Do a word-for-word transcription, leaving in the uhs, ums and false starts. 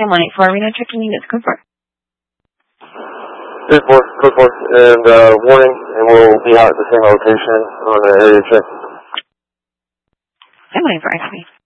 and one eight four, Reno checking units, code four. three four, code four, and uh, warning, and we'll be out at the same location on the area check. I'm waiting for X P.